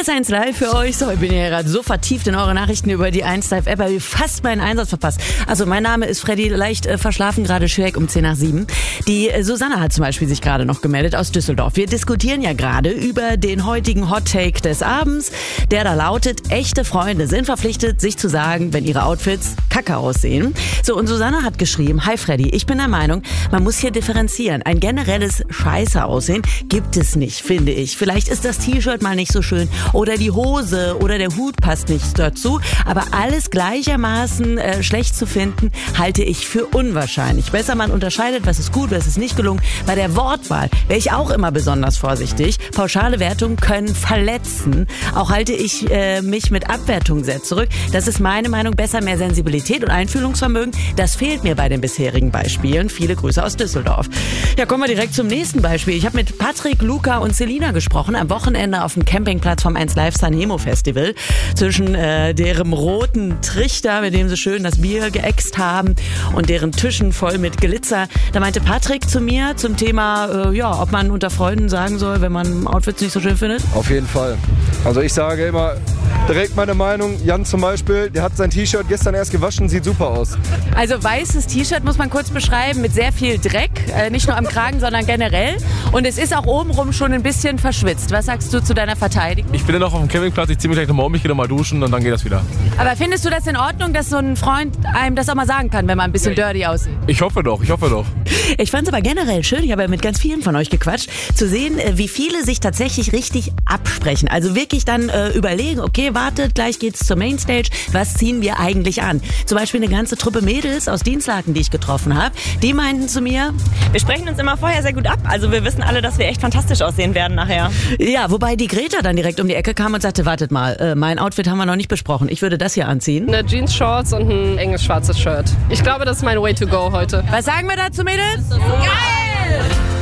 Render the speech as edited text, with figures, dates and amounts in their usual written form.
RS1 Live für euch. So, ich bin ja gerade so vertieft in eure Nachrichten über die 1 Live App, habe ich fast meinen Einsatz verpasst. Also mein Name ist Freddy, leicht verschlafen, gerade schräg um 10 nach 7. Die Susanne hat zum Beispiel sich gerade noch gemeldet aus Düsseldorf. Wir diskutieren ja gerade über den heutigen Hot Take des Abends, der da lautet: Echte Freunde sind verpflichtet, sich zu sagen, wenn ihre Outfits kacke aussehen. So, und Susanne hat geschrieben: Hi Freddy, ich bin der Meinung, man muss hier differenzieren. Ein generelles Scheiße aussehen gibt es nicht, finde ich. Vielleicht ist das T-Shirt mal nicht so schön oder die Hose oder der Hut passt nicht dazu, aber alles gleichermaßen schlecht zu finden, halte ich für unwahrscheinlich. Besser man unterscheidet, was ist gut, was ist nicht gelungen. Bei der Wortwahl wäre ich auch immer besonders vorsichtig. Pauschale Wertungen können verletzen. Auch halte ich mich mit Abwertung sehr zurück. Das ist meine Meinung. Besser mehr Sensibilität und Einfühlungsvermögen. Das fehlt mir bei den bisherigen Beispielen. Viele Grüße aus Düsseldorf. Ja, kommen wir direkt zum nächsten Beispiel. Ich habe mit Patrick, Luca und Selina gesprochen am Wochenende auf dem Campingplatz vom 1 Live Sanremo Festival. Zwischen deren roten Trichter, mit dem sie schön das Bier geäxt haben, und deren Tischen voll mit Glitzer. Da meinte Patrick zu mir zum Thema, ob man unter Freunden sagen soll, wenn man Outfits nicht so schön findet. Auf jeden Fall. Also ich sage immer direkt meine Meinung. Jan zum Beispiel, der hat sein T-Shirt gestern erst gewaschen, sieht super aus. Also weißes T-Shirt muss man kurz beschreiben, mit sehr viel Dreck, nicht nur am Kragen, sondern generell. Und es ist auch obenrum schon ein bisschen verschwitzt. Was sagst du zu deiner Verteidigung? Ich bin ja noch auf dem Campingplatz, ich ziehe mich gleich nochmal um, ich gehe nochmal duschen und dann geht das wieder. Aber findest du das in Ordnung, dass so ein Freund einem das auch mal sagen kann, wenn man ein bisschen dirty aussieht? Ich hoffe doch. Ich fand es aber generell schön, ich habe ja mit ganz vielen von euch gequatscht, zu sehen, wie viele sich tatsächlich richtig absprechen. Also wirklich dann überlegen, okay, wartet, gleich geht's zur Mainstage, was ziehen wir eigentlich an? Zum Beispiel eine ganze Truppe Mädels aus Dienstlaken, die ich getroffen habe, die meinten zu mir: Wir sprechen uns immer vorher sehr gut ab, also wir wissen alle, dass wir echt fantastisch aussehen werden nachher. Ja, wobei die Greta dann direkt um die Ecke kam und sagte: Wartet mal, mein Outfit haben wir noch nicht besprochen, ich würde das hier anziehen. Eine Jeans, Shorts und ein enges schwarzes Shirt. Ich glaube, das ist mein Way to go heute. Was sagen wir dazu, Mädels? Geil!